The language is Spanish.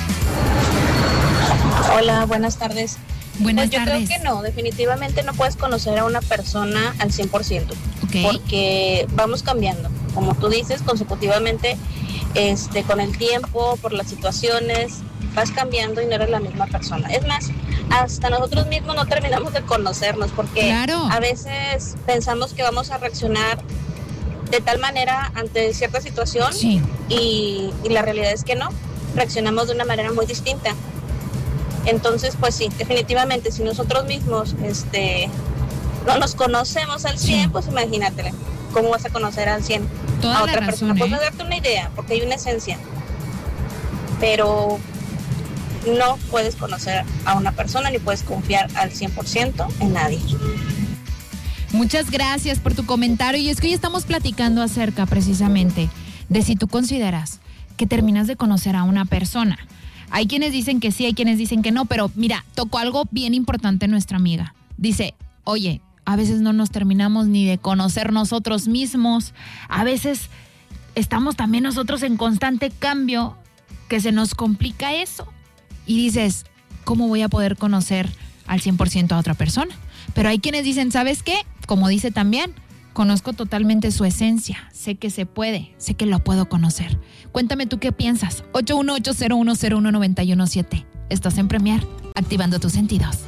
Hola, buenas tardes. Buenas Yo tardes. creo que no, definitivamente no puedes conocer a una persona al 100%, porque vamos cambiando, como tú dices, consecutivamente, con el tiempo, por las situaciones, vas cambiando y no eres la misma persona. Es más, hasta nosotros mismos no terminamos de conocernos, porque a veces pensamos que vamos a reaccionar de tal manera ante cierta situación y la realidad es que no, reaccionamos de una manera muy distinta. Entonces, pues sí, definitivamente, si nosotros mismos no nos conocemos al 100, pues imagínate, ¿cómo vas a conocer al 100 a otra persona? Pues no darte una idea, porque hay una esencia, pero no puedes conocer a una persona ni puedes confiar al 100% en nadie. Muchas gracias por tu comentario. Y es que hoy estamos platicando acerca precisamente de si tú consideras que terminas de conocer a una persona. Hay quienes dicen que sí, hay quienes dicen que no, pero mira, tocó algo bien importante nuestra amiga. Dice, oye, a veces no nos terminamos ni de conocer nosotros mismos. A veces estamos también nosotros en constante cambio, que se nos complica eso. Y dices, ¿cómo voy a poder conocer al 100% a otra persona? Pero hay quienes dicen, ¿sabes qué? Como dice también, conozco totalmente su esencia, sé que se puede, sé que lo puedo conocer. Cuéntame tú qué piensas. 818-0101-917. Estás en Premier, activando tus sentidos.